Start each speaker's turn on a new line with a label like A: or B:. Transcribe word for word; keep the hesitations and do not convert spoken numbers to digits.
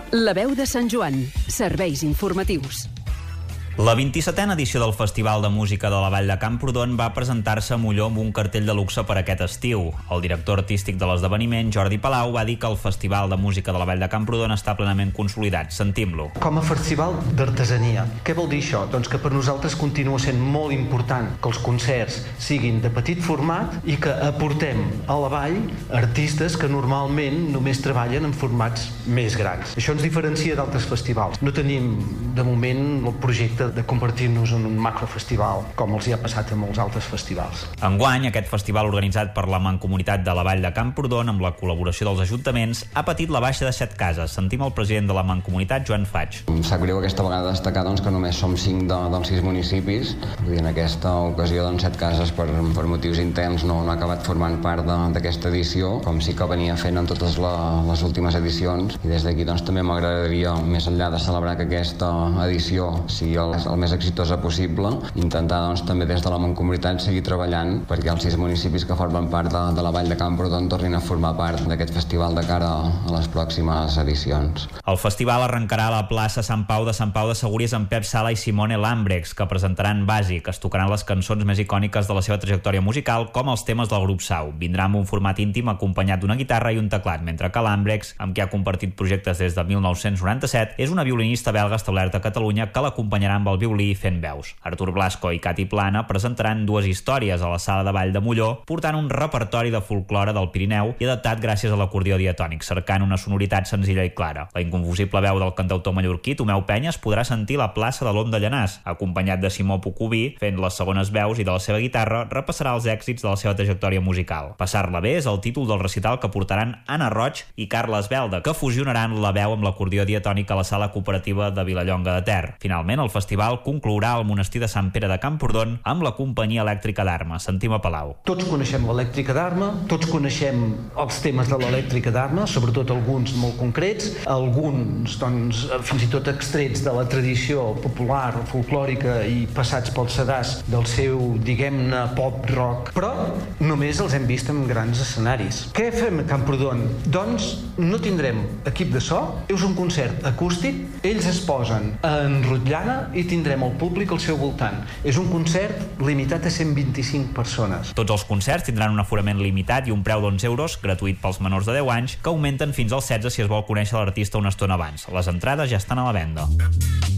A: La veu de Sant Joan. Serveis informatius.
B: La vint-i-setena edició del Festival de Música de la Vall de Camprodon va presentar-se a Molló amb un cartell de luxe per aquest estiu. El director artístic de l'esdeveniment, Jordi Palau, va dir que el Festival de Música de la Vall de Camprodon està plenament consolidat. Sentim-lo.
C: Com a festival d'artesania. Què vol dir això? Doncs que per nosaltres continua sent molt important que els concerts siguin de petit format i que aportem a la vall artistes que normalment només treballen en formats més grans. Això ens diferencia d'altres festivals. No tenim, de moment, el projecte de convertir-nos en un macrofestival, com els hi ha passat a molts altres festivals.
B: Enguany, aquest festival organitzat per la Mancomunitat de la Vall de Camprodon, amb la col·laboració dels ajuntaments, ha patit la baixa de set cases. Sentim el president de la Mancomunitat, Joan Faig.
D: Em sap greu aquesta vegada destacar doncs, que només som cinc de, dels sis municipis. Vull dir, en aquesta ocasió, doncs, set cases per, per motius interns no, no ha acabat formant part d'aquesta edició, com sí que venia fent en totes la, les últimes edicions. I des d'aquí doncs, també m'agradaria, més enllà de celebrar que aquesta edició sigui el el més exitosa possible, intentar doncs, també des de la Mancomunitat seguir treballant perquè els sis municipis que formen part de, de la Vall de Camprodon tornin a formar part d'aquest festival de cara a les pròximes edicions.
B: El festival arrencarà a la plaça Sant Pau de Sant Pau de Segúries amb Pep Sala i Simone Lambrex, que presentaran Bàsic, es tocaran les cançons més icòniques de la seva trajectòria musical, com els temes del grup Sau. Vindrà amb un format íntim acompanyat d'una guitarra i un teclat, mentre que Lambrex, amb qui ha compartit projectes des de mil nou-cents noranta-set, és una violinista belga establerta a Catalunya que l'acompanyarà amb el violí fent veus. Artur Blasco i Cati Plana presentaran dues històries a la Sala de Ball de Molló, portant un repertori de folklore del Pirineu i adaptat gràcies a l'acordió diatònic, cercant una sonoritat senzilla i clara. La inconfusible veu del cantautor mallorquí Tomeu Penyes podrà sentir la plaça de l'Om de Llanàs, acompanyat de Simó Pucubí, fent les segones veus, i de la seva guitarra repassarà els èxits de la seva trajectòria musical. Passar-la bé és el títol del recital que portaran Anna Roig i Carles Belda, que fusionaran la veu amb l'acordió diatònic a la Sala Cooperativa de Vilallonga de Ter. Finalment, el festival conclourà al monestir de Sant Pere de Camprodon amb la companyia elèctrica d'Arma. Sentim a Palau.
C: Tots coneixem l'elèctrica d'Arma, tots coneixem els temes de l'elèctrica d'Arma, sobretot alguns molt concrets, alguns doncs, fins i tot extrets de la tradició popular, folclòrica i passats pel sedàs del seu, diguem-ne, pop rock, però només els hem vist en grans escenaris. Què fem a Camprodon? Doncs no tindrem equip de so, és un concert acústic, ells es posen en rotllana i tindrem el públic al seu voltant. És un concert limitat a cent vint-i-cinc persones.
B: Tots els concerts tindran un aforament limitat i un preu d'onze euros, gratuït pels menors de deu anys, que augmenten fins als setze si es vol conèixer l'artista una estona abans. Les entrades ja estan a la venda.